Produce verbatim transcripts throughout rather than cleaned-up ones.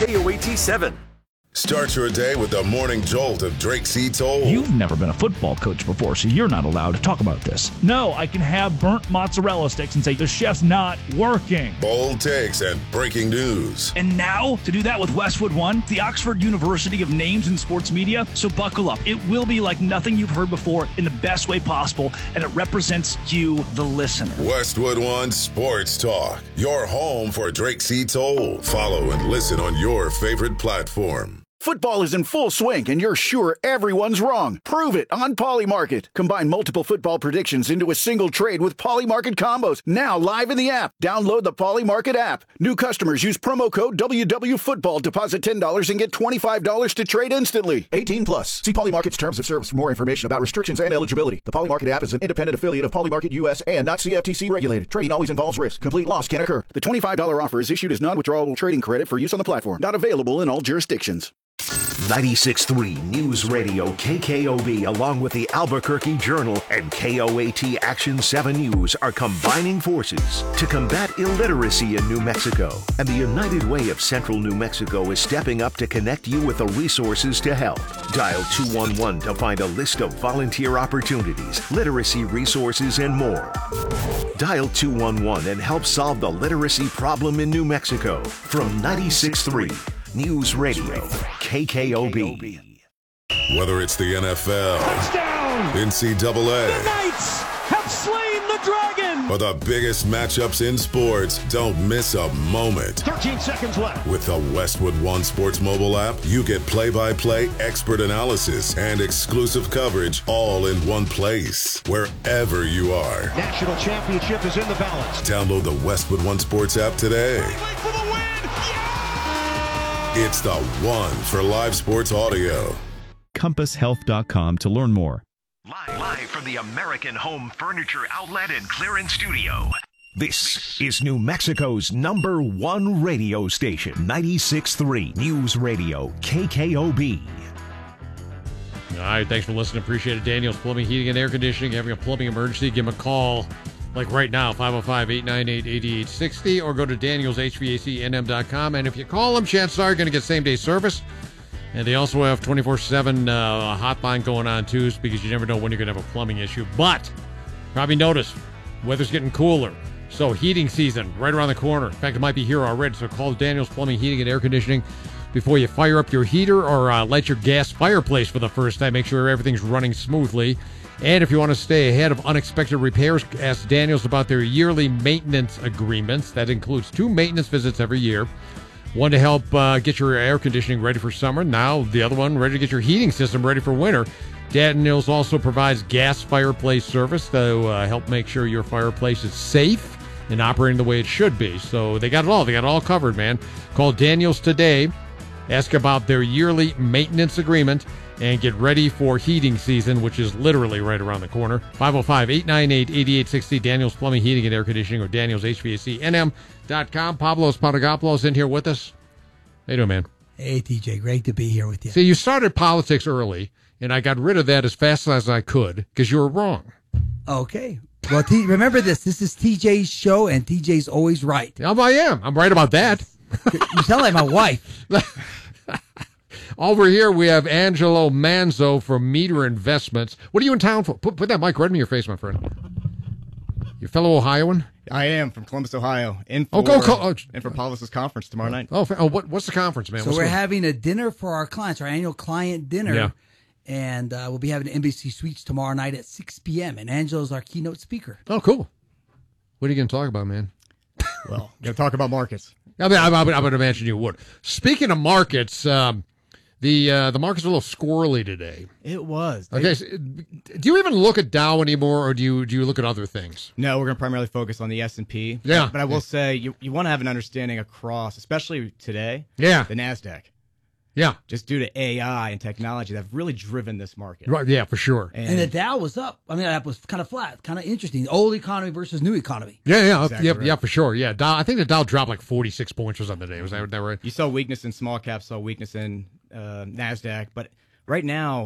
K O A T seven. Start your day with the morning jolt of Drake C. Toll. You've never been a football coach before, so you're not allowed to talk about this. No, I can have burnt mozzarella sticks and say the chef's not working. Bold takes and breaking news. And now, to do that with Westwood One, the Oxford University of names in sports media, so buckle up. It will be like nothing you've heard before in the best way possible, and it represents you, the listener. Westwood One Sports Talk, your home for Drake C. Toll. Follow and listen on your favorite platform. Football is in full swing, and you're sure everyone's wrong. Prove it on Polymarket. Combine multiple football predictions into a single trade with Polymarket combos. Now live in the app. Download the Polymarket app. New customers use promo code W W Football. Deposit ten dollars and get twenty-five dollars to trade instantly. eighteen plus. See Polymarket's terms of service for more information about restrictions and eligibility. The Polymarket app is an independent affiliate of Polymarket U S and not C F T C regulated. Trading always involves risk. Complete loss can occur. The twenty-five dollars offer is issued as non-withdrawable trading credit for use on the platform. Not available in all jurisdictions. ninety-six point three News Radio K K O B, along with the Albuquerque Journal and K O A T Action seven News, are combining forces to combat illiteracy in New Mexico. And the United Way of Central New Mexico is stepping up to connect you with the resources to help. Dial two one one to find a list of volunteer opportunities, literacy resources, and more. Dial two one one and help solve the literacy problem in New Mexico. From ninety-six point three News Radio, K K O B. Whether it's the N F L, touchdown, N C double A, the Knights have slain the dragon, or the biggest matchups in sports, don't miss a moment. thirteen seconds left. With the Westwood One Sports mobile app, you get play-by-play, expert analysis, and exclusive coverage all in one place, wherever you are. National championship is in the balance. Download the Westwood One Sports app today. For the win. It's the one for live sports audio. compass health dot com to learn more. Live, live from the American Home Furniture Outlet and Clearance Studio. This is New Mexico's number one radio station, ninety-six point three News Radio, K K O B. All right, thanks for listening. Appreciate it. Daniel's Plumbing, Heating, and Air Conditioning. Having a plumbing emergency, give him a call. Like right now, five oh five, eight nine eight, eight eight six oh, or go to daniels h v a c n m dot com. And if you call them, chances are you're going to get same-day service. And they also have twenty-four seven uh, hotline going on, too, because you never know when you're going to have a plumbing issue. But probably notice, weather's getting cooler. So heating season right around the corner. In fact, it might be here already. So call Daniels Plumbing, Heating, and Air Conditioning before you fire up your heater or uh, light your gas fireplace for the first time. Make sure everything's running smoothly. And if you want to stay ahead of unexpected repairs, ask Daniels about their yearly maintenance agreements. That includes two maintenance visits every year. One to help uh, get your air conditioning ready for summer. Now the other one ready to get your heating system ready for winter. Daniels also provides gas fireplace service to uh, help make sure your fireplace is safe and operating the way it should be. So they got it all. They got it all covered, man. Call Daniels today. Ask about their yearly maintenance agreement and get ready for heating season, which is literally right around the corner. five oh five, eight nine eight, eight eight six oh, Daniels Plumbing, Heating, and Air Conditioning, or daniels h v a c n m dot com. Pablos Panagopoulos in here with us. How you doing, man? Hey, T J. Great to be here with you. See, you started politics early, and I got rid of that as fast as I could because you were wrong. Okay. Well, T- remember this. This is T J's show, and T J's always right. Yeah, I am. I'm right about that. You sound like my wife. Over here, we have Angelo Manzo from Meter Investments. What are you in town for? Put, put that mic right in your face, my friend. You fellow Ohioan? I am from Columbus, Ohio. In for, oh, go, go, oh, in for Paulus's conference tomorrow night. Oh, oh what, what's the conference, man? So what's we're going? having a dinner for our clients, our annual client dinner. Yeah. And uh, we'll be having an N B C Suites tomorrow night at six p.m. And Angelo's our keynote speaker. Oh, cool. What are you going to talk about, man? Well, going to talk about markets. I mean, I, I, I would imagine you would. Speaking of markets, um, the uh, the market's a little squirrely today. It was. Okay, so, do you even look at Dow anymore, or do you do you look at other things? No, we're going to primarily focus on the S and P. Yeah. But I will yeah. say, you, you want to have an understanding across, especially today, yeah. the NASDAQ. Yeah. Just due to A I and technology that have really driven this market. Right. Yeah, for sure. And, and the Dow was up. I mean, that was kind of flat, kind of interesting. Old economy versus new economy. Yeah, yeah, Exactly yeah, right. yeah, for sure. Yeah, Dow. I think the Dow dropped like forty-six points or something today. Was that, that right? You saw weakness in small caps, saw weakness in uh, NASDAQ. But right now,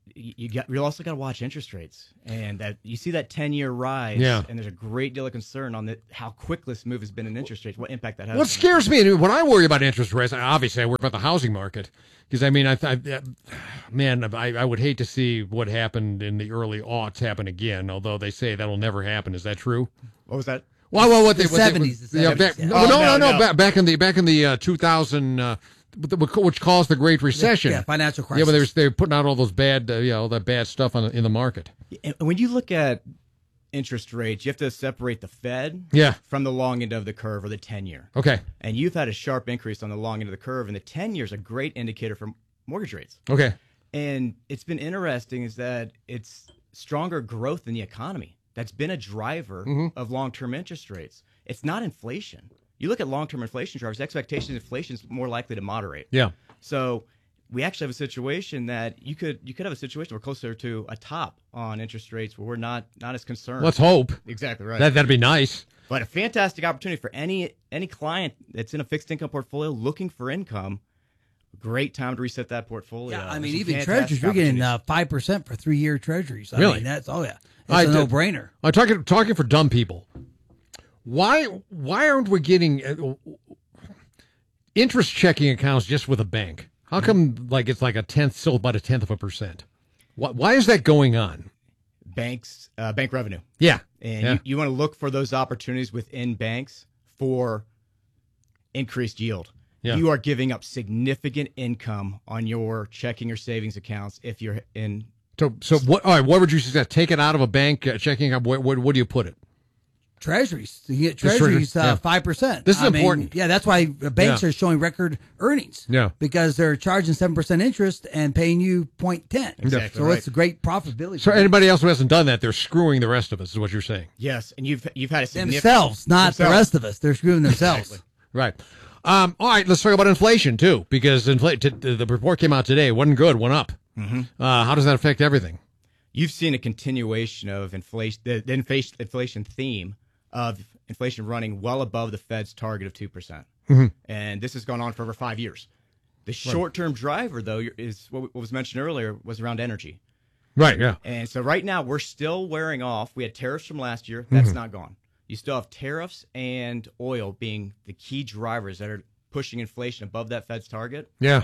you, you got you also got to watch interest rates, and that you see that ten-year rise, Yeah. and there's a great deal of concern on the, how quick this move has been in interest rates, what impact that has. What scares me, when I worry about interest rates, obviously I worry about the housing market. Because, I mean, I, I man, I, I would hate to see what happened in the early aughts happen again, although they say that'll never happen. Is that true? What was that? Well, well, what The they, what seventies, They, the yeah, back, seventies, no, yeah. no, Oh, no, no, no, no. Back, back in the back in the uh, two thousand, uh, which caused the Great Recession. Yeah, financial crisis. Yeah, but they were, they were putting out all those bad, uh, you know, all that bad stuff on in the market. And when you look at interest rates, you have to separate the Fed Yeah. from the long end of the curve, or the ten-year. Okay. And you've had a sharp increase on the long end of the curve, and the ten-year is a great indicator for mortgage rates. Okay. And it's been interesting is that it's stronger growth in the economy that's been a driver Mm-hmm. of long-term interest rates. It's not inflation. You look at long-term inflation drivers, expectations inflation is more likely to moderate. Yeah. So we actually have a situation that you could you could have a situation where we're closer to a top on interest rates where we're not not as concerned. Let's hope. Exactly right. That that'd be nice. But a fantastic opportunity for any any client that's in a fixed income portfolio looking for income. Great time to reset that portfolio. Yeah, I mean, Some even fantastic treasuries, you're getting opportunities. uh, five percent for three-year treasuries. I Really? mean, that's, oh, yeah. It's I a did- no-brainer. I'm talking talking for dumb people. Why why aren't we getting uh, interest checking accounts just with a bank? How come like it's like a tenth, still about a tenth of a percent? Why, why is that going on? banks, uh, bank revenue. Yeah, And yeah. you, you want to look for those opportunities within banks for increased yield. Yeah. You are giving up significant income on your checking or savings accounts if you're in. So so what? All right, what would you suggest? Take it out of a bank uh, checking account. Where, where, where do you put it? Treasuries. You get Just treasuries treasury- yeah. uh, five percent. This is I mean, important. yeah, that's why the banks Yeah. are showing record earnings. Yeah. Because they're charging seven percent interest and paying you zero point one zero. Exactly So right. it's a great profitability. So for them. anybody else who hasn't done that, they're screwing the rest of us. Is what you're saying? Yes, and you've you've had a significant themselves, not the Themselves. rest of us. They're screwing themselves. Exactly. Right. Um, all right, let's talk about inflation too, because infl- t- t- the report came out today. It wasn't good. Went up. Mm-hmm. Uh, how does that affect everything? You've seen a continuation of inflation, the, the inflation, inflation theme of inflation running well above the Fed's target of two percent. Mhm. And this has gone on for over five years. The short-term driver, though, is what was mentioned earlier, was around energy. Right. Yeah. And so right now, we're still wearing off. We had tariffs from last year. That's Mhm. not gone. You still have tariffs and oil being the key drivers that are pushing inflation above that Fed's target. Yeah.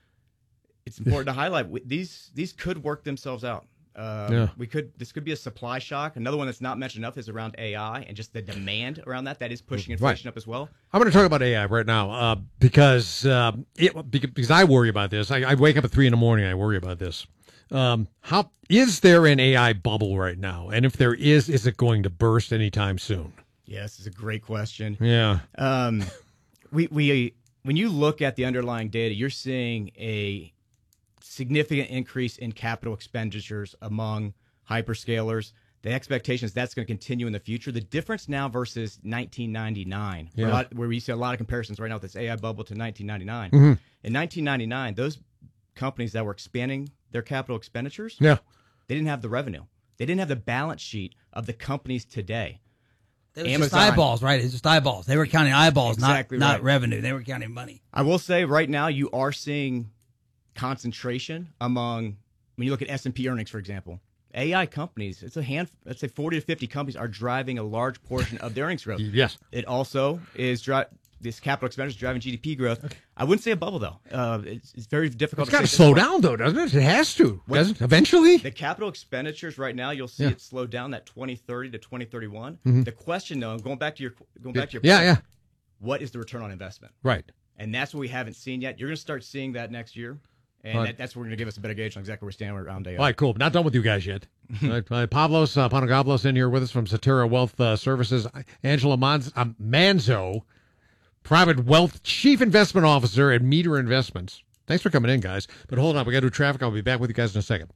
It's important to highlight w- these these could work themselves out. Um, Yeah. We could this could be a supply shock. Another one that's not mentioned enough is around A I and just the demand around that. That is pushing inflation up as well. I'm going to talk about A I right now uh, because uh, it, because I worry about this. I, I wake up at three in the morning. I worry about this. Um, how is there an A I bubble right now? And if there is, is it going to burst anytime soon? Yeah, this is a great question. Yeah. Um, we we when you look at the underlying data, you're seeing a significant increase in capital expenditures among hyperscalers. The expectation is that's going to continue in the future. The difference now versus nineteen ninety-nine, where, a Yeah. lot, where we see a lot of comparisons right now with this A I bubble to nineteen ninety-nine. Mhm. In nineteen ninety-nine, those companies that were expanding their capital expenditures, Yeah. they didn't have the revenue. They didn't have the balance sheet of the companies today. It was just Amazon. eyeballs, right? It's just eyeballs. They were counting eyeballs, Exactly not, not right. revenue. They were counting money. I will say right now you are seeing concentration among when you look at S and P earnings, for example. A I companies, it's a hand, let's say forty to fifty companies are driving a large portion of their earnings growth. Yes. It also is dri- this capital expenditure is driving G D P growth. I wouldn't say a bubble though. Uh, it's, it's very difficult. It's to got to say slow at this point. down, though, doesn't it? It has to, What- doesn't it? Eventually. The capital expenditures right now, you'll see Yeah. it slow down that twenty thirty to twenty thirty-one. Mhm. The question though, going back to your going back to your Yeah, point, yeah. what is the return on investment? Right. And that's what we haven't seen yet. You're going to start seeing that next year. And Right. that, that's what we're going to give us a better gauge on exactly where we're standing around A I. All right, cool. Not done with you guys yet. All right, uh, Pavlos uh, Panagopoulos in here with us from Cetera Wealth uh, Services. Angela Manz- uh, Manzo, Private Wealth Chief Investment Officer at Meter Investments. Thanks for coming in, guys. But hold on, we got to do traffic. I'll be back with you guys in a second.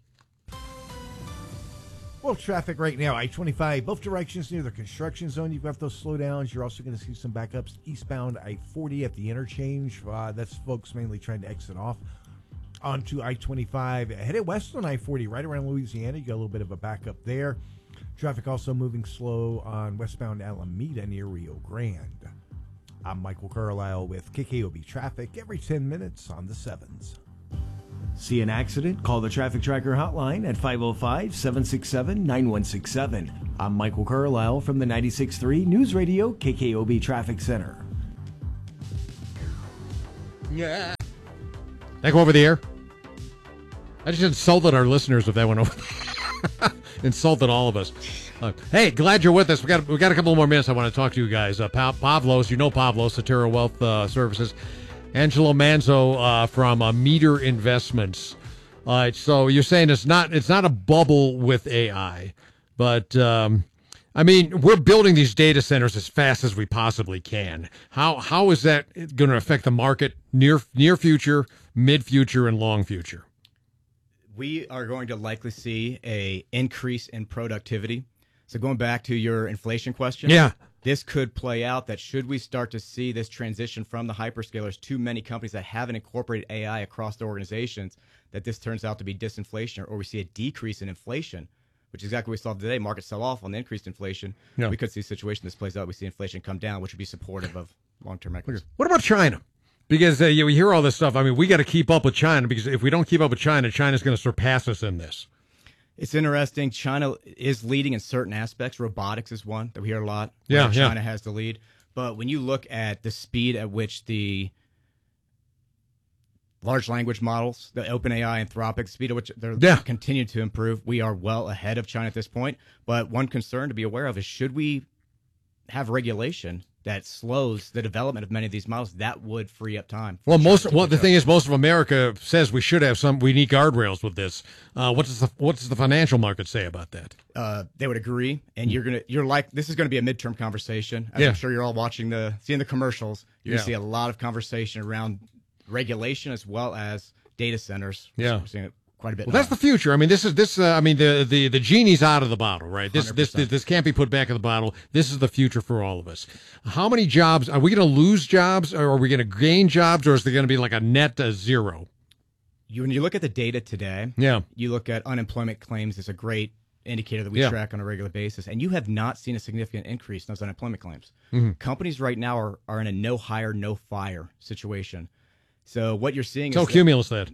Well, traffic right now, I twenty-five, both directions near the construction zone. You've got those slowdowns. You're also going to see some backups eastbound I forty at the interchange. Uh, that's folks mainly trying to exit off onto I twenty-five. Headed west on I forty, right around Louisiana. You got a little bit of a backup there. Traffic also moving slow on westbound Alameda near Rio Grande. I'm Michael Carlisle with K K O B Traffic every ten minutes on the sevens. See an accident? Call the Traffic Tracker hotline at five oh five, seven six seven, nine one six seven. I'm Michael Carlisle from the ninety-six point three News Radio K K O B Traffic Center. Yeah. That go over the air? I just insulted our listeners if that went over. Insulted all of us. Uh, hey, glad you're with us. We got we got a couple more minutes. I want to talk to you guys. Uh, pa- Pavlos, you know Pavlos, Cetera Wealth uh, Services. Angelo Manzo uh, from uh, Meter Investments. All right, so you're saying it's not it's not a bubble with A I, but um, I mean we're building these data centers as fast as we possibly can. How how is that going to affect the market near near future, mid future, and long future? We are going to likely see a increase in productivity. So going back to your inflation question, yeah, this could play out that should we start to see this transition from the hyperscalers to many companies that haven't incorporated A I across their organizations, that this turns out to be disinflation, or we see a decrease in inflation, which is exactly what we saw today. Markets sell off on the increased inflation. Yeah. We could see a situation this plays out. We see inflation come down, which would be supportive of long-term equities. What about China? Because uh, you, we hear all this stuff. I mean, we got to keep up with China, because if we don't keep up with China, China's going to surpass us in this. It's interesting. China is leading in certain aspects. Robotics is one that we hear a lot. Yeah, China yeah. has the lead. But when you look at the speed at which the large language models, the OpenAI, Anthropic, speed at which they're yeah. continue to improve, we are well ahead of China at this point. But one concern to be aware of is, should we have regulation that slows the development of many of these models, that would free up time. Well, most well, the thing is, most of America says we should have some. We need guardrails with this. Uh, what does the what does the financial market say about that? Uh, they would agree, and you're gonna you're like this is going to be a midterm conversation. As yeah. I'm sure you're all watching the seeing the commercials. You're yeah. gonna see a lot of conversation around regulation as well as data centers. Yeah, we're seeing it quite a bit. Well, now. that's the future. I mean, this is this. Uh, I mean, the, the the genie's out of the bottle, right? This, this this this can't be put back in the bottle. This is the future for all of us. How many jobs are we going to lose? Jobs, or are we going to gain jobs, or is there going to be like a net uh, zero? You when you look at the data today, yeah, you look at unemployment claims as a great indicator that we yeah. track on a regular basis, and you have not seen a significant increase in those unemployment claims. Mm-hmm. Companies right now are are in a no hire, no fire situation. So what you're seeing Tell is Cumulus that.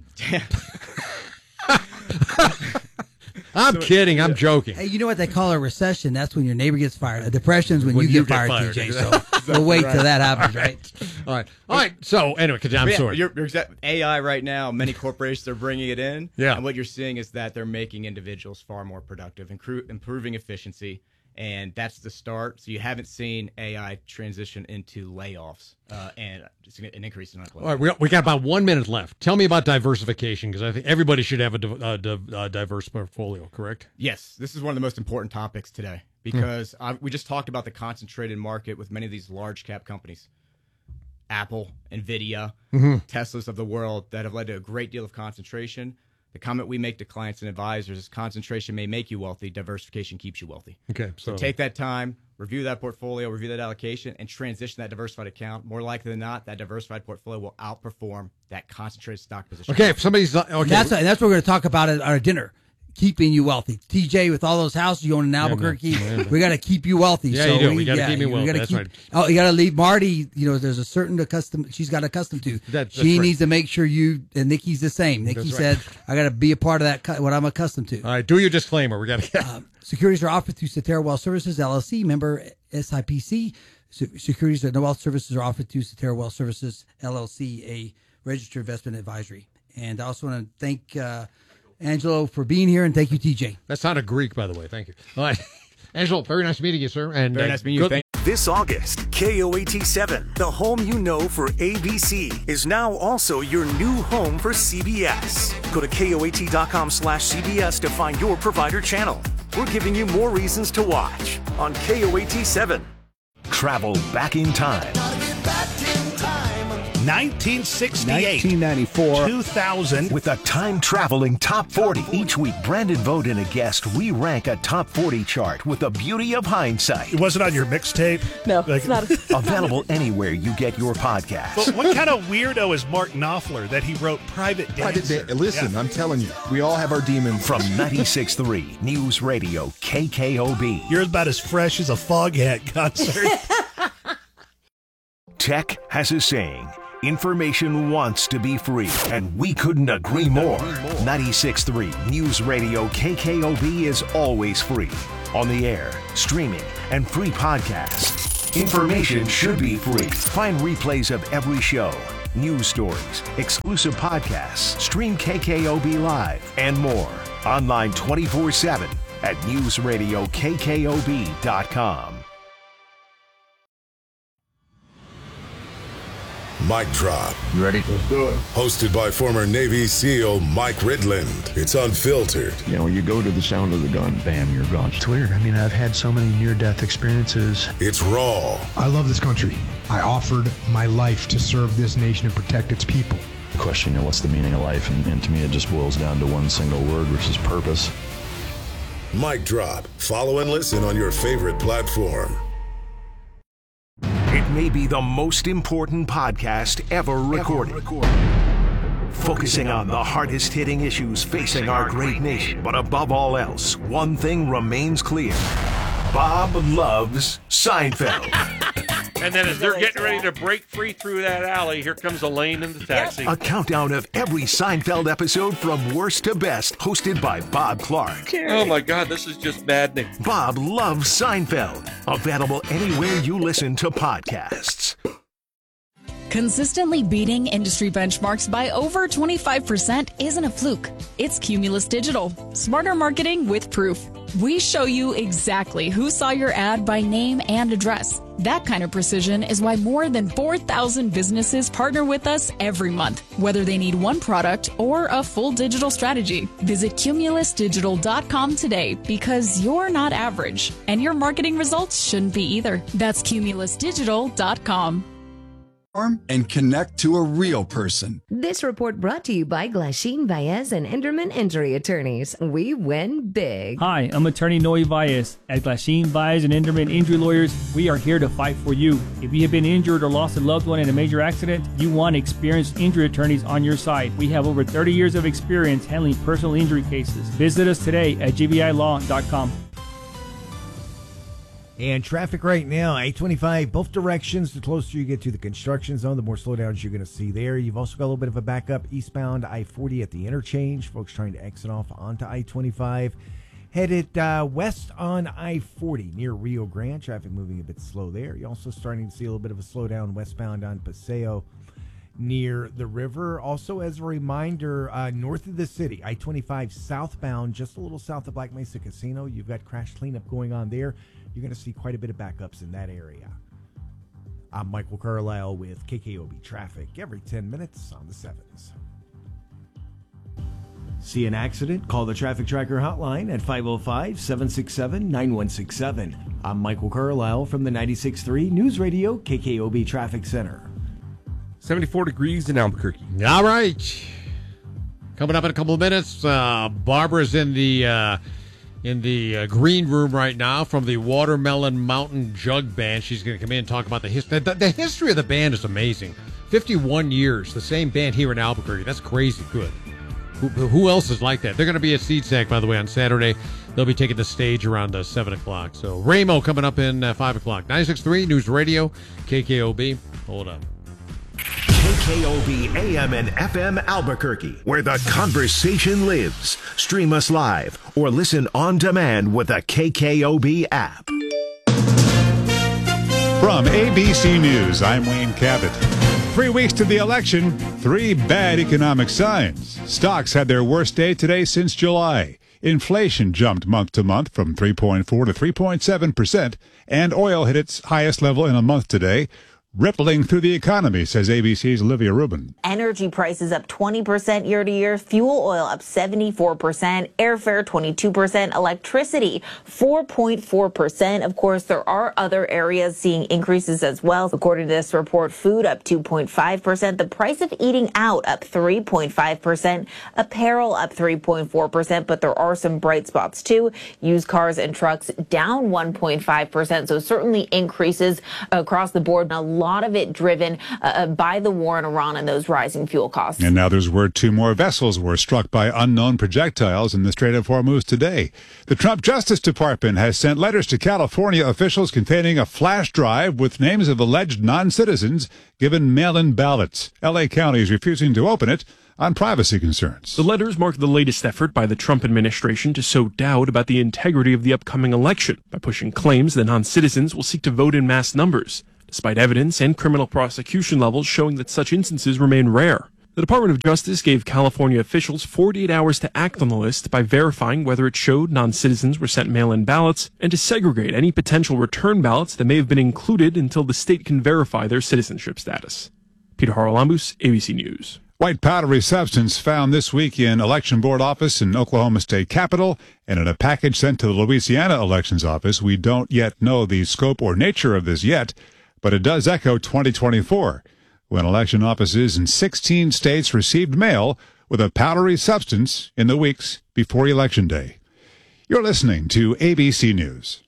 I'm so, kidding. I'm yeah. joking. Hey, you know what they call a recession? That's when your neighbor gets fired. A depression is when, when you, you get, get fired, fired, T J. Exactly. So we'll wait right. till that happens, All right. right? All right. All right. So anyway, I'm yeah, sorry. You're, you're exact, A I right now, many corporations are bringing it in. Yeah. And what you're seeing is that they're making individuals far more productive, incru- improving efficiency. And that's the start. So you haven't seen A I transition into layoffs uh, and an increase in unemployment. All right, we, we got about one minute left. Tell me about diversification, because I think everybody should have a, di- a, di- a diverse portfolio, correct? Yes, this is one of the most important topics today, because hmm. I, we just talked about the concentrated market with many of these large cap companies. Apple, NVIDIA, mm-hmm. Teslas of the world that have led to a great deal of concentration. The comment we make to clients and advisors is concentration may make you wealthy, diversification keeps you wealthy. Okay, so, so take that time, review that portfolio, review that allocation, and transition that diversified account. More likely than not, that diversified portfolio will outperform that concentrated stock position. Okay, if somebody's okay, and that's and that's what we're going to talk about at our dinner. Keeping you wealthy, T J. With all those houses you own in Albuquerque, yeah, yeah, yeah. we got to keep you wealthy. Yeah, so you do. We, we got to yeah, keep me wealthy. That's keep, right. Oh, you got to leave Marty. You know, there's a certain accustomed. She's got accustomed to. That, that's she right. needs to make sure you. And Nikki's the same. Nikki That's said, right. "I got to be a part of that. What I'm accustomed to." All right, do your disclaimer. We got to get. Um, securities are offered through Cetera Wealth Services L L C, member S I P C. Se- securities and wealth services are offered through Cetera Wealth Services L L C, a registered investment advisory. And I also want to thank. Uh, Angelo, for being here, and thank you, T J. That sounded Greek, by the way. Thank you. All right. Angelo, very nice meeting you, sir. And very uh, nice meeting you. Thank- this August, K O A T seven, the home you know for A B C, is now also your new home for C B S. Go to K O A T dot com slash C B S to find your provider channel. We're giving you more reasons to watch on K O A T seven. Travel back in time. nineteen sixty-eight, nineteen ninety-four, two thousand. With a time-traveling top forty. Each week, Brandon Vogt and a guest, we rank a top forty chart with the beauty of hindsight. It wasn't on your mixtape? No, like, it's not. Available anywhere you get your podcast. But what kind of weirdo is Mark Knopfler that he wrote Private Dancer? Private da- Listen, yeah. I'm telling you, we all have our demons. From ninety-six point three News Radio K K O B. You're about as fresh as a Foghat concert. Tech has a saying. Information wants to be free, and we couldn't agree more. ninety-six point three News Radio K K O B is always free. On the air, streaming, and free podcasts. Information should be free. Find replays of every show, news stories, exclusive podcasts, stream K K O B Live, and more. Online twenty-four seven at news radio K K O B dot com. Mic Drop. You ready? Let's do it. Hosted by former Navy SEAL Mike Ridland. It's unfiltered. You know, you go to the sound of the gun, bam, you're gone. It's weird. I mean, I've had so many near-death experiences. It's raw. I love this country. I offered my life to serve this nation and protect its people. Question, you know, what's the meaning of life? And, and to me, it just boils down to one single word, which is purpose. Mic Drop. Follow and listen on your favorite platform. It may be the most important podcast ever recorded. Ever recorded. Focusing on the hardest hitting issues facing our great nation. But above all else, one thing remains clear. Bob loves Seinfeld. And then as they're getting ready to break free through that alley, here comes Elaine in the taxi. A countdown of every Seinfeld episode from worst to best, hosted by Bob Clark. Oh my God, this is just maddening. Bob loves Seinfeld. Available anywhere you listen to podcasts. Consistently beating industry benchmarks by over twenty-five percent isn't a fluke. It's Cumulus Digital. Smarter marketing with proof. We show you exactly who saw your ad by name and address. That kind of precision is why more than four thousand businesses partner with us every month, whether they need one product or a full digital strategy. Visit cumulus digital dot com today because you're not average, and your marketing results shouldn't be either. That's cumulus digital dot com. And connect to a real person. This report brought to you by Glasheen Baez and Enderman Injury Attorneys. We win big. Hi, I'm attorney Noe Baez. At Glasheen Baez and Enderman Injury Lawyers, we are here to fight for you. If you have been injured or lost a loved one in a major accident, you want experienced injury attorneys on your side. We have over thirty years of experience handling personal injury cases. Visit us today at g b i law dot com. And traffic right now, I twenty-five, both directions. The closer you get to the construction zone, the more slowdowns you're going to see there. You've also got a little bit of a backup eastbound I forty at the interchange. Folks trying to exit off onto I twenty-five. Headed uh, west on I forty near Rio Grande. Traffic moving a bit slow there. You're also starting to see a little bit of a slowdown westbound on Paseo near the river. Also, as a reminder, uh, north of the city, I twenty-five southbound, just a little south of Black Mesa Casino. You've got crash cleanup going on there. You're going to see quite a bit of backups in that area. I'm Michael Carlisle with K K O B Traffic every ten minutes on the sevens. See an accident? Call the Traffic Tracker hotline at five oh five, seven six seven, nine one six seven. I'm Michael Carlisle from the ninety-six point three News Radio K K O B Traffic Center. seventy-four degrees in Albuquerque. All right. Coming up in a couple of minutes, uh, Barbara's in the uh, in the uh, green room right now from the Watermelon Mountain Jug Band. She's going to come in and talk about the history. The, the history of the band is amazing. fifty-one years, the same band here in Albuquerque. That's crazy good. Who, who else is like that? They're going to be at Seed Sack, by the way, on Saturday. They'll be taking the stage around uh, seven o'clock. So Ramo coming up in uh, five o'clock. ninety-six point three News Radio, K K O B. Hold up. K K O B A M and F M Albuquerque, where the conversation lives. Stream us live or listen on demand with the K K O B app. From A B C News, I'm Wayne Cabot. Three weeks to the election, three bad economic signs. Stocks had their worst day today since July. Inflation jumped month to month from three point four to three point seven percent, and oil hit its highest level in a month today. Rippling through the economy, says A B C's Olivia Rubin. Energy prices up twenty percent year to year, fuel oil up seventy-four percent, airfare twenty-two percent, electricity four point four percent. Of course, there are other areas seeing increases as well. According to this report, food up two point five percent, the price of eating out up three point five percent, apparel up three point four percent, but there are some bright spots too. Used cars and trucks down one point five percent, so certainly increases across the board. Now, lot of it driven uh, by the war in Iran and those rising fuel costs. And now there's word two more vessels were struck by unknown projectiles in the Strait of Hormuz today. The Trump Justice Department has sent letters to California officials containing a flash drive with names of alleged non-citizens given mail-in ballots. L A County is refusing to open it on privacy concerns. The letters mark the latest effort by the Trump administration to sow doubt about the integrity of the upcoming election by pushing claims that non-citizens will seek to vote in mass numbers, despite evidence and criminal prosecution levels showing that such instances remain rare. The Department of Justice gave California officials forty-eight hours to act on the list by verifying whether it showed non-citizens were sent mail-in ballots and to segregate any potential return ballots that may have been included until the state can verify their citizenship status. Peter Haralambous, A B C News. White powdery substance found this week in Election Board office in Oklahoma State Capitol and in a package sent to the Louisiana Elections Office. We don't yet know the scope or nature of this yet, but it does echo twenty twenty-four, when election offices in sixteen states received mail with a powdery substance in the weeks before Election Day. You're listening to A B C News.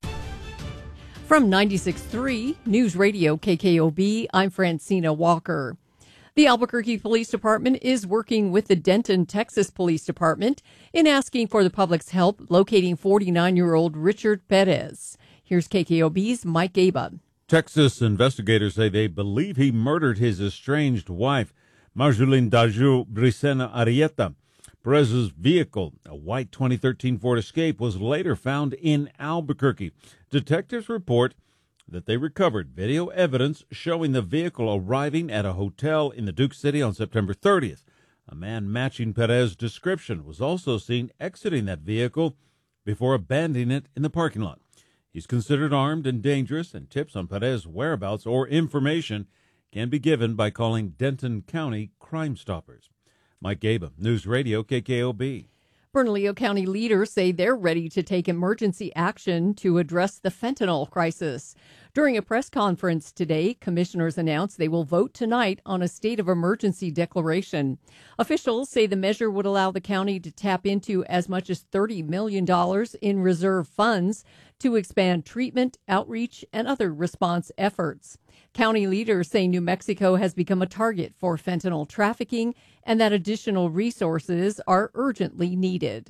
From ninety-six point three News Radio K K O B, I'm Francina Walker. The Albuquerque Police Department is working with the Denton, Texas Police Department in asking for the public's help locating forty-nine-year-old Richard Perez. Here's K K O B's Mike Gaba. Texas investigators say they believe he murdered his estranged wife, Marjolin Daju Brisena Arieta. Perez's vehicle, a white twenty thirteen Ford Escape, was later found in Albuquerque. Detectives report that they recovered video evidence showing the vehicle arriving at a hotel in the Duke City on September thirtieth. A man matching Perez's description was also seen exiting that vehicle before abandoning it in the parking lot. He's considered armed and dangerous, and tips on Perez's whereabouts or information can be given by calling Denton County Crime Stoppers. Mike Gaba, News Radio K K O B. Bernalillo County leaders say they're ready to take emergency action to address the fentanyl crisis. During a press conference today, commissioners announced they will vote tonight on a state of emergency declaration. Officials say the measure would allow the county to tap into as much as thirty million dollars in reserve funds to expand treatment, outreach, and other response efforts. County leaders say New Mexico has become a target for fentanyl trafficking and that additional resources are urgently needed.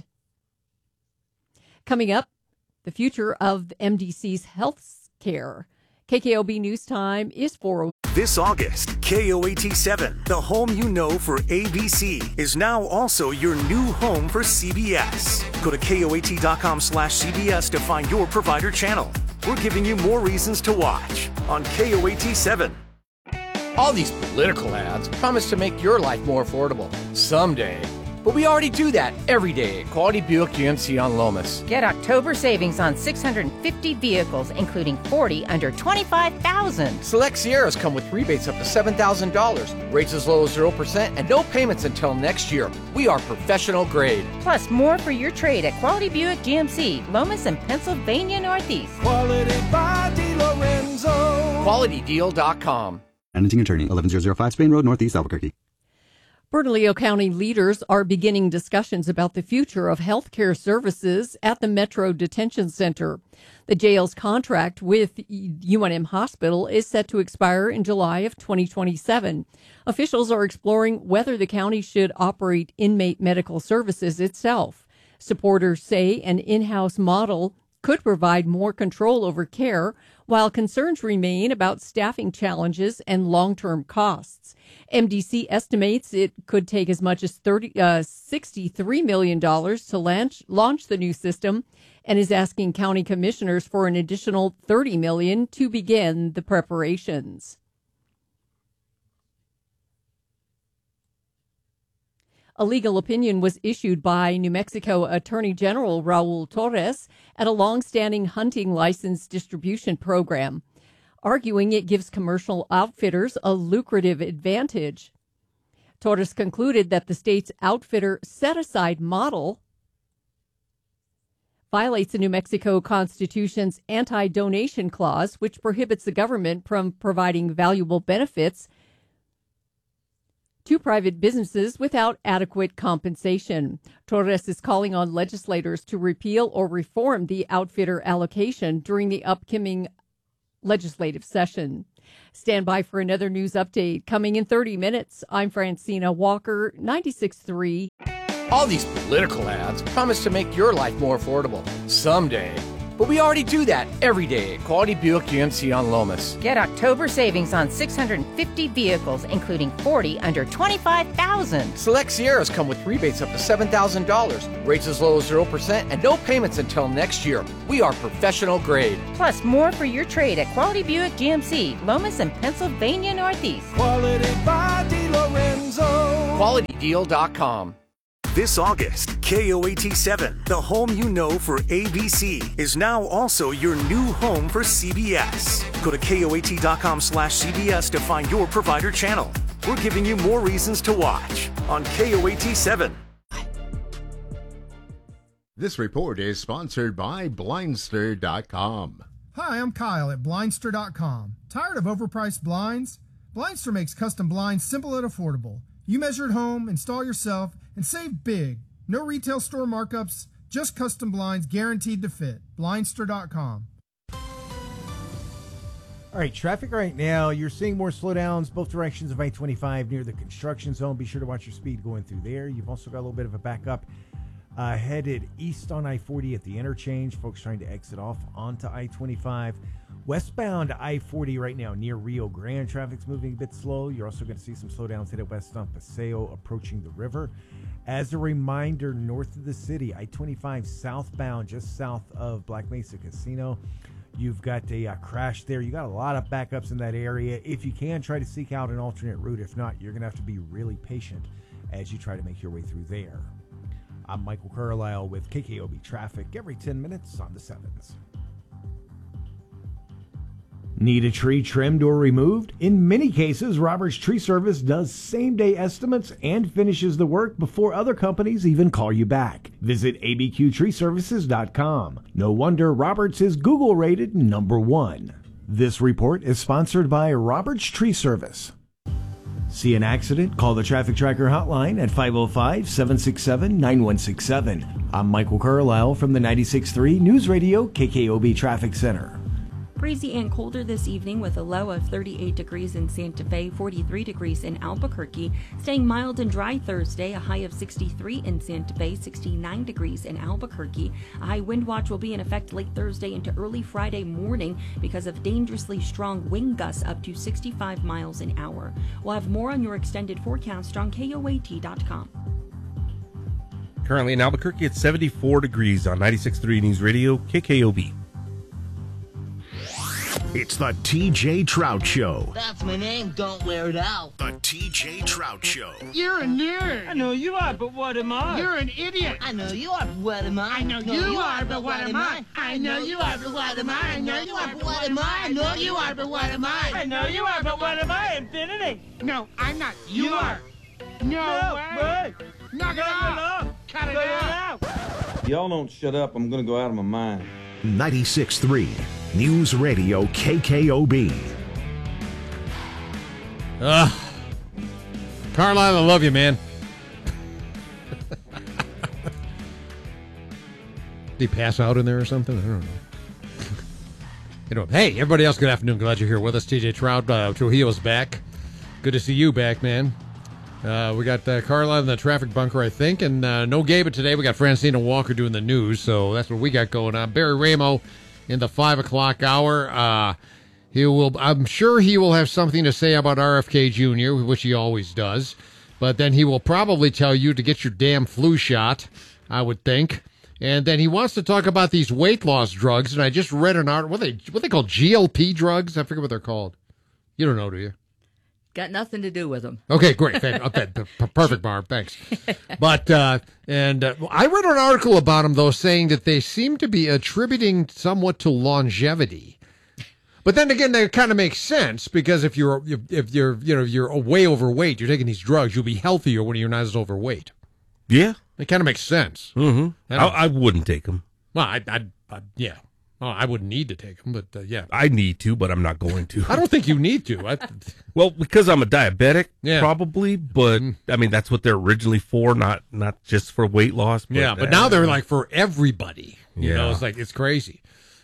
Coming up, the future of M D C's health care. K K O B News Time is four oh. This August, K O A T seven, the home you know for A B C, is now also your new home for C B S. Go to K O A T dot com slash C B S to find your provider channel. We're giving you more reasons to watch on K O A T seven. All these political ads promise to make your life more affordable someday. But we already do that every day at Quality Buick G M C on Lomas. Get October savings on six hundred fifty vehicles, including forty under twenty-five thousand dollars. Select Sierras come with rebates up to seven thousand dollars, rates as low as zero percent, and no payments until next year. We are professional grade. Plus, more for your trade at Quality Buick G M C, Lomas and Pennsylvania Northeast. Quality by DeLorenzo. Quality Deal dot com. Managing Attorney, eleven thousand five Spain Road, Northeast Albuquerque. Bernalillo County leaders are beginning discussions about the future of health care services at the Metro Detention Center. The jail's contract with U N M Hospital is set to expire in July of twenty twenty-seven. Officials are exploring whether the county should operate inmate medical services itself. Supporters say an in-house model could provide more control over care, while concerns remain about staffing challenges and long-term costs. M D C estimates it could take as much as thirty, uh, sixty-three million dollars to launch, launch the new system and is asking county commissioners for an additional thirty million dollars to begin the preparations. A legal opinion was issued by New Mexico Attorney General Raul Torres at a longstanding hunting license distribution program, arguing it gives commercial outfitters a lucrative advantage. Torres concluded that the state's outfitter set-aside model violates the New Mexico Constitution's anti-donation clause, which prohibits the government from providing valuable benefits to private businesses without adequate compensation. Torres is calling on legislators to repeal or reform the outfitter allocation during the upcoming legislative session. Stand by for another news update coming in thirty minutes. I'm Francina Walker, ninety-six point three. All these political ads promise to make your life more affordable someday. But we already do that every day at Quality Buick G M C on Lomas. Get October savings on six hundred fifty vehicles, including forty under twenty-five thousand dollars. Select Sierras come with rebates up to seven thousand dollars, rates as low as zero percent, and no payments until next year. We are professional grade. Plus, more for your trade at Quality Buick G M C, Lomas and Pennsylvania Northeast. Quality by DeLorenzo. Quality Deal dot com. This August, K O A T seven, the home you know for A B C, is now also your new home for C B S. Go to K O A T dot com slash C B S to find your provider channel. We're giving you more reasons to watch on K O A T seven. This report is sponsored by Blindster dot com. Hi, I'm Kyle at Blindster dot com. Tired of overpriced blinds? Blindster makes custom blinds simple and affordable. You measure at home, install yourself, and save big. No retail store markups, just custom blinds guaranteed to fit. Blindster dot com. All right, traffic right now. You're seeing more slowdowns both directions of I twenty-five near the construction zone. Be sure to watch your speed going through there. You've also got a little bit of a backup uh, headed east on I forty at the interchange. Folks trying to exit off onto I twenty-five. Westbound I forty right now near Rio Grande. Traffic's moving a bit slow. You're also going to see some slowdowns headed west on Paseo approaching the river. As a reminder, north of the city, I twenty-five southbound, just south of Black Mesa Casino. You've got a uh, crash there. You got a lot of backups in that area. If you can, try to seek out an alternate route. If not, you're going to have to be really patient as you try to make your way through there. I'm Michael Carlisle with K K O B Traffic every ten minutes on the sevens. Need a tree trimmed or removed? In many cases, Roberts Tree Service does same-day estimates and finishes the work before other companies even call you back. Visit A B Q tree services dot com. No wonder Roberts is Google-rated number one. This report is sponsored by Roberts Tree Service. See an accident? Call the Traffic Tracker hotline at five oh five, seven six seven, nine one six seven. I'm Michael Carlisle from the ninety-six point three News Radio K K O B Traffic Center. Breezy and colder this evening with a low of thirty-eight degrees in Santa Fe, forty-three degrees in Albuquerque. Staying mild and dry Thursday, a high of sixty-three in Santa Fe, sixty-nine degrees in Albuquerque. A high wind watch will be in effect late Thursday into early Friday morning because of dangerously strong wind gusts up to sixty-five miles an hour. We'll have more on your extended forecast on K O A T dot com. Currently in Albuquerque, it's seventy-four degrees on ninety-six point three News Radio K K O B. It's the T J Trout Show. That's my name, don't wear it out. The T J Trout Show. You're a nerd. I know you are, but what am I? You're an idiot. I know you are, but what am I? I know you, you are, but what am I? I know you are, but what am I? I know you are, but what am I? I know you are, but what am I? I know you are, but what am I? Infinity. No, I'm not. You, you are. No, no way. way. Knock it off. Cut it out. Y'all don't shut up. I'm going to go out of my mind. ninety-six point three News Radio K K O B. Ugh. Carlisle, I love you, man. Did he pass out in there or something? I don't know. You know, hey, everybody else, good afternoon. Glad you're here with us. T J Trout, uh, Trujillo's back. Good to see you back, man. Uh, we got uh, Carlisle in the traffic bunker, I think, and uh, no Gabe today. We got Francina Walker doing the news, so that's what we got going on. Barry Ramo in the five o'clock hour. Uh, he will. I'm sure he will have something to say about R F K Junior, which he always does. But then he will probably tell you to get your damn flu shot, I would think. And then he wants to talk about these weight loss drugs. And I just read an article. What they what they call G L P drugs? I forget what they're called. You don't know, do you? Got nothing to do with them. Okay, great. Okay, perfect, Barb. Thanks. But, uh, and uh, I read an article about them, though, saying that they seem to be attributing somewhat to longevity. But then again, that kind of makes sense because if you're, if you're, you know, you're way overweight, you're taking these drugs, you'll be healthier when you're not as overweight. Yeah. It kind of makes sense. Mm-hmm. I, I wouldn't take them. Well, I, I, I yeah. Oh, I wouldn't need to take them, but uh, yeah. I need to, but I'm not going to. I don't think you need to. I, well, because I'm a diabetic, yeah. probably, but I mean, that's what they're originally for, not not just for weight loss. But, yeah, but uh, now they're like for everybody. You yeah. know, it's like, it's crazy.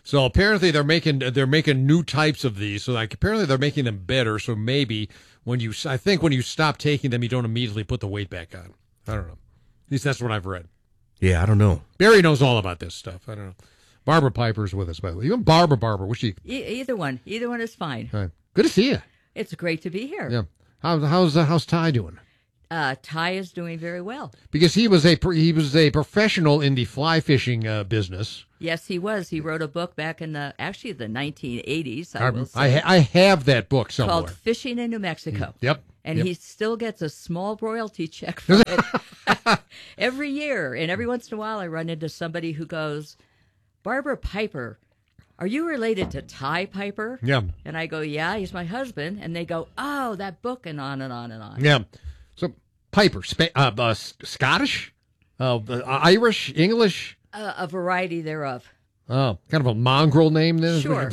So apparently they're making they're making new types of these. So like apparently they're making them better. So maybe when you I think when you stop taking them, you don't immediately put the weight back on. I don't know. At least that's what I've read. Yeah, I don't know. Barry knows all about this stuff. I don't know. Barbara Piper's with us, by the way. Even Barbara, Barbara, was she? E- either one. Either one is fine. All right. Good to see you. It's great to be here. Yeah. How, how's uh, how's Ty doing? Uh, Ty is doing very well. Because he was a he was a professional in the fly fishing uh, business. Yes, he was. He wrote a book back in the actually the nineteen eighties. I, I will say, I, ha- I have that book somewhere. called Fishing in New Mexico. Yep. And yep. he still gets a small royalty check from it every year. And every once in a while, I run into somebody who goes, Barbara Piper, are you related to Ty Piper? Yeah. And I go, yeah, he's my husband. And they go, oh, that book, and on and on and on. Yeah. So Piper, Sp- uh, uh, Scottish, uh, uh, Irish, English, Uh, a variety thereof. oh, kind of a mongrel name. Then. Sure.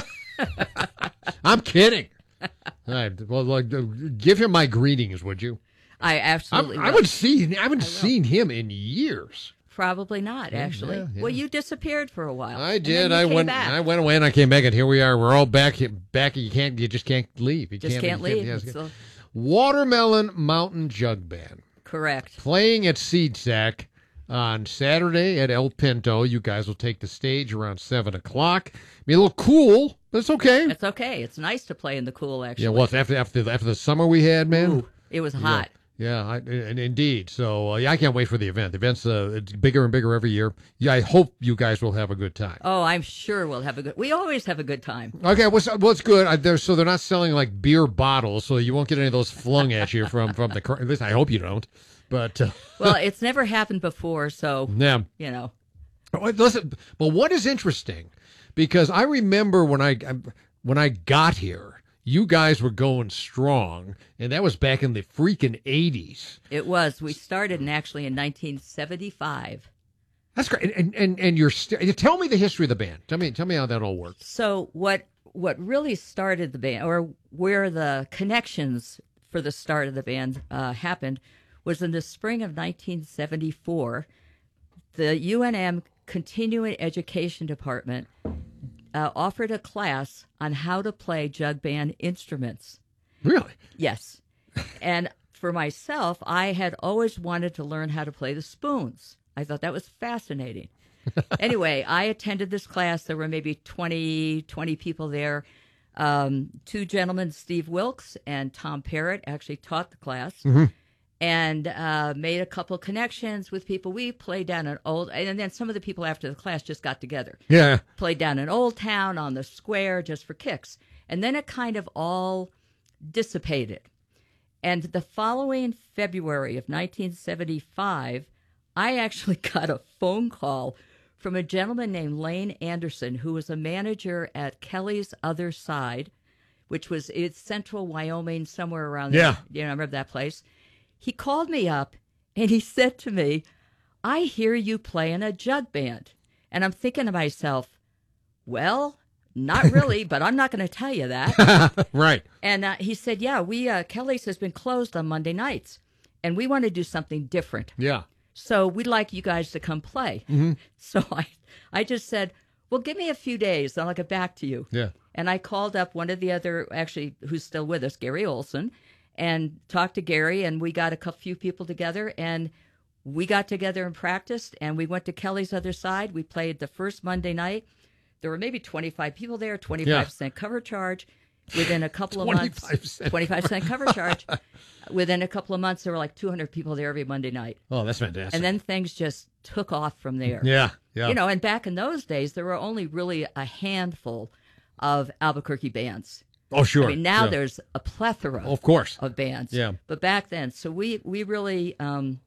I'm kidding. All right. Well, like, uh, give him my greetings, would you? I absolutely I, I will. haven't seen I haven't seen him in years. Probably not, actually. yeah, yeah. Well, you disappeared for a while. I and did. then you I came went. back. I went away and I came back, and here we are. We're all back. Back. You can't. You just can't leave. You Just can't you leave. yes, It's a- Watermelon Mountain Jug Band Correct. playing at SeedSack on Saturday at El Pinto. You guys will take the stage around seven o'clock. Be a little cool, but it's okay. It's okay. It's nice to play in the cool, actually. Yeah. Well, after after after the summer we had, man. Ooh, it was hot. Yeah, I, and indeed. So uh, yeah, I can't wait for the event. The event's uh, it's bigger and bigger every year. Yeah, I hope you guys will have a good time. Oh, I'm sure we'll have a good. We always have a good time. Okay, what's what's good? I, they're, so they're not selling like beer bottles, so you won't get any of those flung at you from from the. At least I hope you don't. But uh, Well, it's never happened before, so yeah, you know. But listen, but what is interesting, because I remember when I when I got here, you guys were going strong, and that was back in the freaking eighties. It was. We started in actually in nineteen seventy-five. That's great. And and and you're st- tell me the history of the band. Tell me tell me how that all worked. So what what really started the band, or where the connections for the start of the band uh, happened, was in the spring of nineteen seventy-four. The U N M Continuing Education Department uh, offered a class on how to play jug band instruments. Really? Yes. And for myself, I had always wanted to learn how to play the spoons. I thought that was fascinating. Anyway, I attended this class. There were maybe twenty, twenty people there. Um, two gentlemen, Steve Wilkes and Tom Parrott, actually taught the class. Mm-hmm. And uh, made a couple connections with people. We played down an old, and then some of the people after the class just got together. Yeah. Played down in Old Town on the square just for kicks. And then it kind of all dissipated. And the following February of nineteen seventy-five, I actually got a phone call from a gentleman named Lane Anderson, who was a manager at Kelly's Other Side, which was it's central Wyoming, somewhere around there. Yeah. You know, I remember that place. He called me up and he said to me, I hear you play in a jug band. And I'm thinking to myself, well, not really, but I'm not going to tell you that. Right. And uh, he said, yeah, we uh, Kelly's has been closed on Monday nights, and we want to do something different. Yeah. So we'd like you guys to come play. Mm-hmm. So I, I just said, well, give me a few days, and I'll get back to you. Yeah. And I called up one of the other, actually, who's still with us, Gary Olson, and talked to Gary, and we got a couple, few people together, and we got together and practiced, and we went to Kelly's Other Side. We played the first Monday night. There were maybe twenty-five people there, twenty-five cent yeah. cover charge. Within a couple of months, twenty-five cent cover charge. Within a couple of months, there were like two hundred people there every Monday night. Oh, that's fantastic. And then things just took off from there. Yeah, yeah. You know, and back in those days, there were only really a handful of Albuquerque bands. Oh, sure. I mean, now yeah. there's a plethora of course. of bands. Yeah. But back then, so we, we really, um,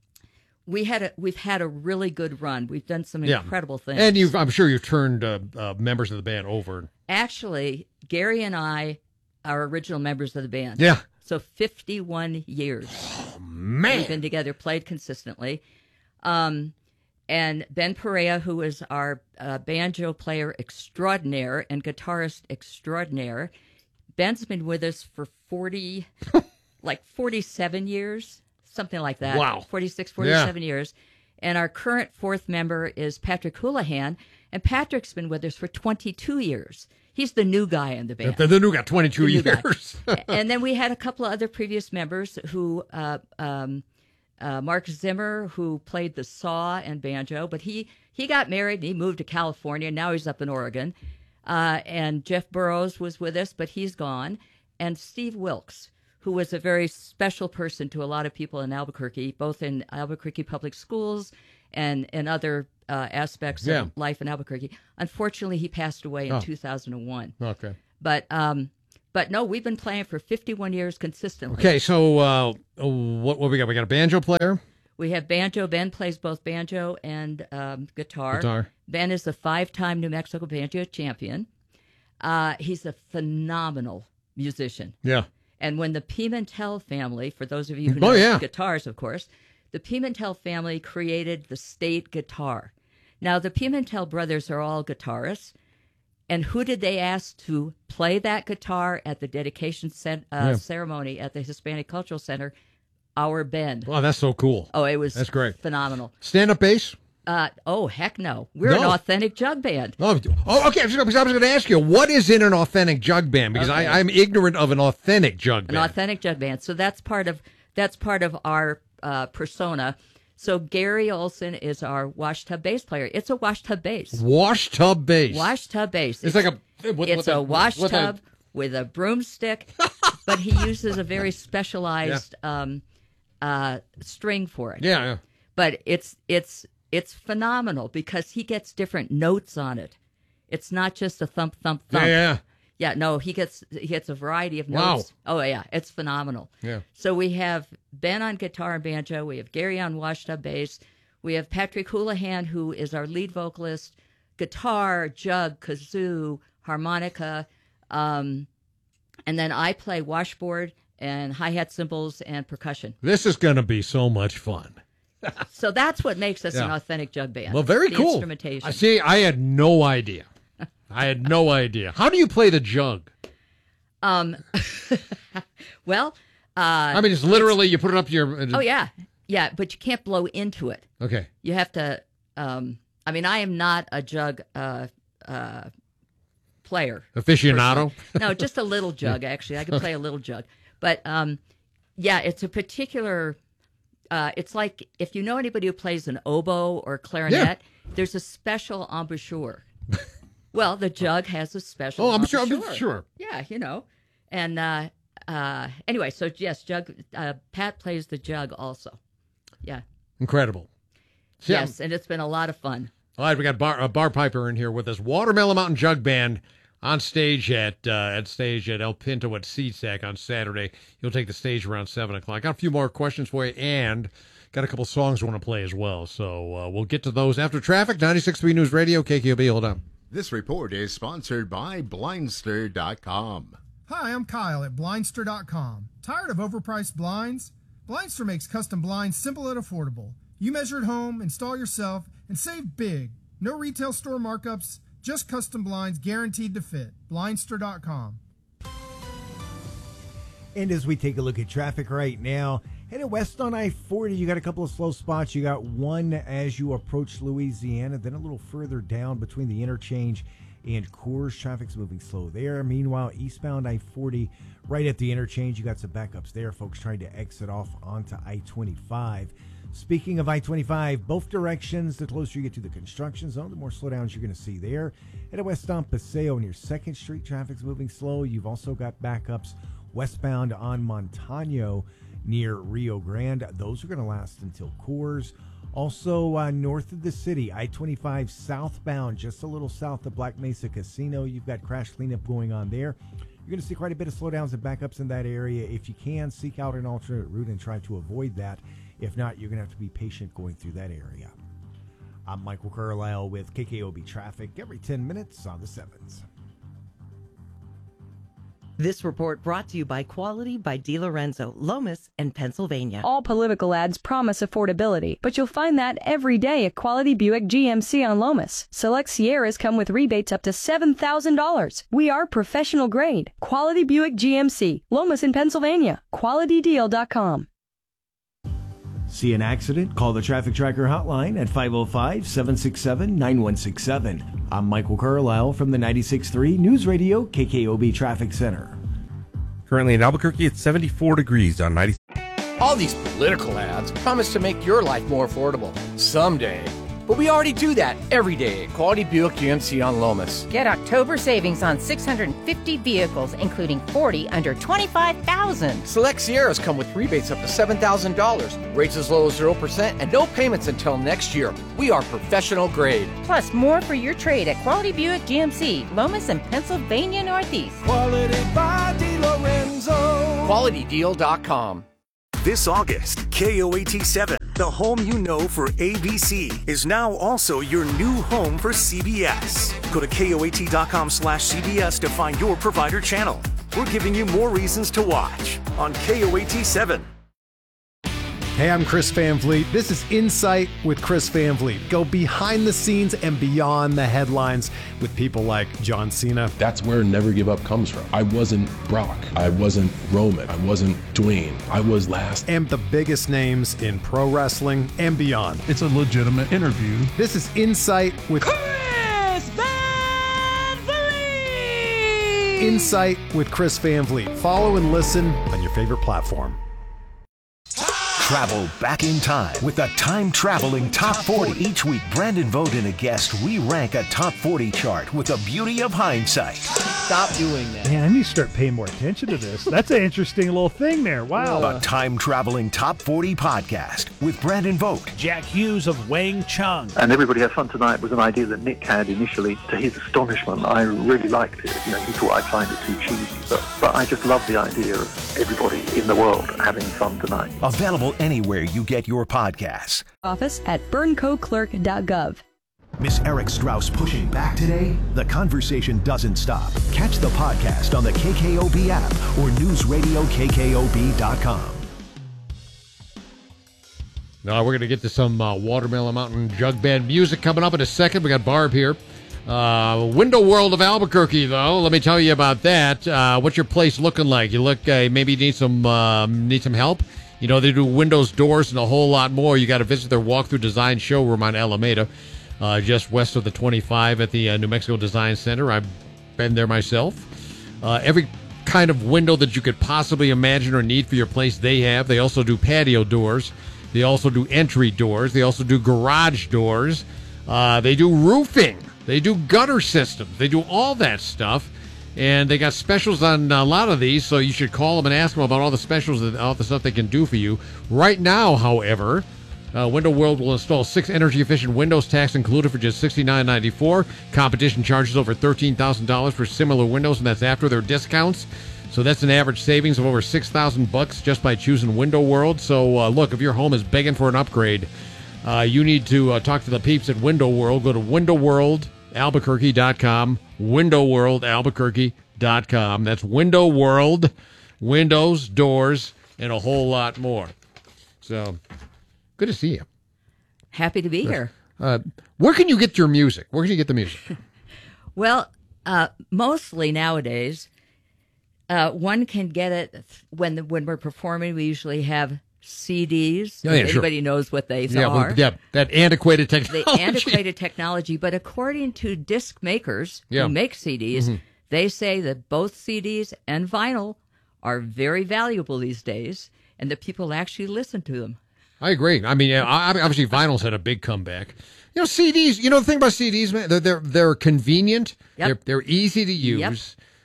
we had a, we've had a really good run. We've done some yeah. incredible things. And you've, I'm sure you've turned uh, uh, members of the band over. Actually, Gary and I are original members of the band. Yeah. So fifty-one years. Oh, man. We've been together, played consistently. Um, and Ben Perea, who is our uh, banjo player extraordinaire and guitarist extraordinaire, Ben's been with us for forty, like forty-seven years, something like that. Wow. forty-six, forty-seven yeah. years. And our current fourth member is Patrick Houlihan, And Patrick's been with us for twenty-two years. He's the new guy in the band. The, the new guy, twenty-two The new years. And then we had a couple of other previous members who, uh, um, uh, Mark Zimmer, who played the saw and banjo, but he, he got married and he moved to California. Now he's up in Oregon. Uh, and Jeff Burrows was with us, but he's gone. And Steve Wilkes, who was a very special person to a lot of people in Albuquerque, both in Albuquerque public schools and, and other uh, aspects Yeah. of life in Albuquerque. Unfortunately, he passed away in Oh. two thousand one. Okay. But um, but no, we've been playing for fifty-one years consistently. Okay, so uh, what what we got? We got a banjo player. We have banjo. Ben plays both banjo and um, guitar. Guitar. Ben is a five-time New Mexico banjo champion. Uh, he's a phenomenal musician. Yeah. And when the Pimentel family, for those of you who Oh, know yeah. guitars, of course, the Pimentel family created the state guitar. Now, the Pimentel brothers are all guitarists. And who did they ask to play that guitar at the dedication cen- uh, Yeah. ceremony at the Hispanic Cultural Center? Our Ben. Wow, that's so cool. Oh, it was That's great. phenomenal. Stand-up bass? Uh, oh, heck no. We're an No. authentic jug band. Oh, oh okay. I was going to ask you, what is in an authentic jug band? Because Okay. I, I'm ignorant of an authentic jug An band. authentic jug band. So that's part of that's part of our uh, persona. So Gary Olson is our wash tub bass player. It's a wash tub bass. Wash tub bass. Wash tub bass. It's like a- with- it's with a a- wash with a- tub with a broomstick, but he uses a very specialized um, uh, string for it. Yeah, yeah. But it's it's it's phenomenal because he gets different notes on it. It's not just a thump thump thump. Yeah, yeah. Yeah, no, he gets he gets a variety of Wow. notes. Oh yeah, it's phenomenal. Yeah. So we have Ben on guitar and banjo. We have Gary on washtub bass. We have Patrick Houlihan, who is our lead vocalist, guitar, jug, kazoo, harmonica, um, and then I play washboard and hi-hat cymbals and percussion. This is going to be so much fun. So that's what makes us an Yeah. authentic jug band. Well, very the cool. Instrumentation. I see. I had no idea. I had no idea. How do you play the jug? Um, well, uh, I mean, it's literally you put it up to your. Oh yeah, yeah, but you can't blow into it. Okay. You have to. Um, I mean, I am not a jug uh, uh, player. Aficionado? personally. No, just a little jug. Actually, I can play a little jug, but um, yeah, it's a particular. Uh, it's like if you know anybody who plays an oboe or clarinet, there's a special embouchure. Well, the jug has a special. Oh, I'm sure. I'm embouchure. sure. Yeah, you know, and uh, uh, anyway, so yes, jug. Uh, Pat plays the jug also. Yeah. Incredible. See, I'm- Yes, and it's been a lot of fun. All right, we got bar, a bar piper in here with us. Watermelon Mountain Jug Band on stage at uh, at stage at El Pinto at C S A C on Saturday. You'll take the stage around seven o'clock. Got a few more questions for you, and got a couple songs we want to play as well. So uh, we'll get to those after traffic. ninety-six point three News Radio, K K O B. Hold on. This report is sponsored by Blindster dot com. Hi, I'm Kyle at Blindster dot com. Tired of overpriced blinds? Blindster makes custom blinds simple and affordable. You measure at home, install yourself, and save big. No retail store markups, just custom blinds guaranteed to fit. Blindster dot com. And as we take a look at traffic right now, headed west on I forty, you got a couple of slow spots. You got one as you approach Louisiana, then a little further down between the interchange and Coors. Traffic's moving slow there. Meanwhile, eastbound I forty, right at the interchange, you got some backups there. Folks trying to exit off onto I twenty-five. Speaking of I twenty-five, both directions, the closer you get to the construction zone, the more slowdowns you're going to see there. Headed west on Paseo near second Street, traffic's moving slow. You've also got backups westbound on Montano near Rio Grande. Those are going to last until Coors. Also, uh, north of the city, I twenty-five southbound, just a little south of Black Mesa Casino. You've got crash cleanup going on there. You're going to see quite a bit of slowdowns and backups in that area. If you can, seek out an alternate route and try to avoid that. If not, you're going to have to be patient going through that area. I'm Michael Carlisle with K K O B Traffic every ten minutes on the sevens. This report brought to you by Quality by DiLorenzo, Lomas, and Pennsylvania. All political ads promise affordability, but you'll find that every day at Quality Buick G M C on Lomas. Select Sierras come with rebates up to seven thousand dollars. We are professional grade. Quality Buick G M C, Lomas in Pennsylvania. Quality Deal dot com. See an accident? Call the Traffic Tracker hotline at five oh five, seven six seven, nine one six seven. I'm Michael Carlisle from the ninety-six point three News Radio K K O B Traffic Center. Currently in Albuquerque, it's seventy-four degrees on ninety. All these political ads promise to make your life more affordable someday. But we already do that every day at Quality Buick G M C on Lomas. Get October savings on six hundred fifty vehicles, including forty under twenty-five thousand dollars. Select Sierras come with rebates up to seven thousand dollars, rates as low as zero percent, and no payments until next year. We are professional grade. Plus, more for your trade at Quality Buick G M C, Lomas and Pennsylvania Northeast. Quality by DiLorenzo. Quality Deal dot com. This August, K O A T seven, the home you know for A B C, is now also your new home for C B S. Go to K O A T dot com slash C B S to find your provider channel. We're giving you more reasons to watch on K O A T seven. Hey, I'm Chris Van Vliet. This is Insight with Chris Van Vliet. Go behind the scenes and beyond the headlines with people like John Cena. That's where Never Give Up comes from. I wasn't Brock. I wasn't Roman. I wasn't Dwayne. I was last. And the biggest names in pro wrestling and beyond. It's a legitimate interview. This is Insight with Chris Van Vliet. Insight with Chris Van Vliet. Follow and listen on your favorite platform. Travel back in time with a time-traveling Top forty. Each week, Brandon Vogt and a guest re-rank a Top forty chart with the beauty of hindsight. Stop doing that. Man, I need to start paying more attention to this. That's an interesting little thing there. Wow. A time-traveling Top forty podcast with Brandon Vogt. Jack Hughes of Wang Chung. And Everybody Has Fun Tonight was an idea that Nick had initially. To his astonishment, I really liked it. You know, he thought I'd find it too cheesy. But, but I just love the idea of everybody in the world having fun tonight. Available anywhere you get your podcasts. Office at burnco clerk dot gov. Miss Eric Strauss pushing back today? The conversation doesn't stop. Catch the podcast on the K K O B app or news radio K K O B dot com. Now we're going to get to some uh, Watermelon Mountain Jug Band music coming up in a second. We got Barb here. Uh, Window World of Albuquerque, though. Let me tell you about that. Uh, what's your place looking like? You look uh, maybe need some um, need some help. You know, they do windows, doors, and a whole lot more. You got to visit their walkthrough design showroom on Alameda, uh, just west of the twenty-five at the uh, New Mexico Design Center. I've been there myself. Uh, every kind of window that you could possibly imagine or need for your place, they have. They also do patio doors. They also do entry doors. They also do garage doors. Uh, they do roofing. They do gutter systems. They do all that stuff. And they got specials on a lot of these, so you should call them and ask them about all the specials and all the stuff they can do for you. Right now, however, uh, Window World will install six energy-efficient windows, tax included, for just sixty-nine ninety-four. Competition charges over thirteen thousand dollars for similar windows, and that's after their discounts. So that's an average savings of over six thousand bucks just by choosing Window World. So uh, look, if your home is begging for an upgrade, uh, you need to uh, talk to the peeps at Window World. Go to window world albuquerque dot com. window world albuquerque dot com. That's Window World, windows, doors, and a whole lot more. So, good to see you. Happy to be here. Uh, where can you get your music? Where can you get the music? Well, uh, mostly nowadays, uh, one can get it when the, when we're performing. We usually have C Ds. Oh, yeah, Anybody sure. knows what they yeah, are. Well, yeah, that antiquated technology. The antiquated technology. But according to disc makers yeah. who make C Ds, mm-hmm. they say that both C Ds and vinyl are very valuable these days, and that people actually listen to them. I agree. I mean, obviously, vinyl's had a big comeback. You know, C Ds. You know the thing about C Ds, man, they're they're, they're convenient. Yep. They're they're easy to use, yep.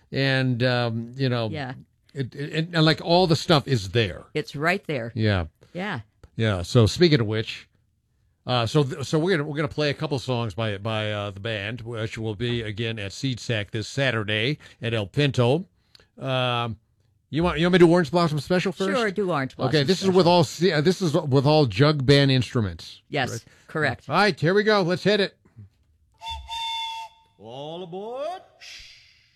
and um, you know, yeah. It, it, and like all the stuff is there. It's right there. Yeah. Yeah. Yeah. So speaking of which, uh, so th- so we're gonna we're gonna play a couple songs by by uh, the band, which will be again at SeedSack this Saturday at El Pinto. Um, you want you want me to do Orange Blossom Special first? Sure, do Orange Blossom. Okay, this special. is with all uh, this is with all jug band instruments. Yes, right? Correct. All right, here we go. Let's hit it. All aboard.